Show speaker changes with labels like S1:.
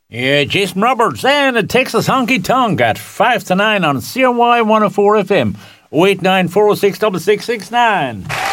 S1: Yeah, Jason Roberts and the Texas Honky Tonk at 5 to 9 on CRY 104 FM. 089 406 6669.